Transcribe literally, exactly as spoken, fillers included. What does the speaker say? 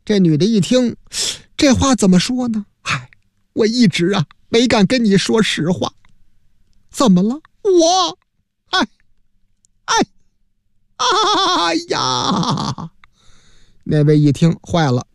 这女的一听，这话怎么说呢？嗨，我一直啊没敢跟你说实话。怎么了？我，哎，哎，哎呀！那位一听坏了，